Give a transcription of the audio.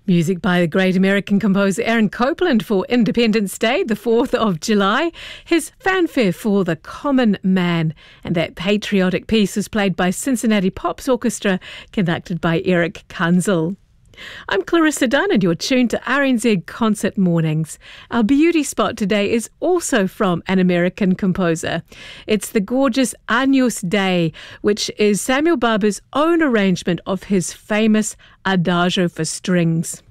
Music by the great American composer Aaron Copland for Independence Day, the 4th of July. His Fanfare for the Common Man. And that patriotic piece was played by Cincinnati Pops Orchestra, conducted by Eric Kunzel. I'm Clarissa Dunn and you're tuned to RNZ Concert Mornings. Our beauty spot today is also from an American composer. It's the gorgeous Agnus Dei, which is Samuel Barber's own arrangement of his famous Adagio for strings.